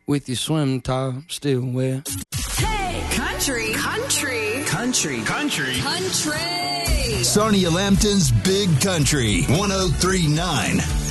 with your swim top still wet. Hey, country. Sarnia Lambton's Big Country 103.9.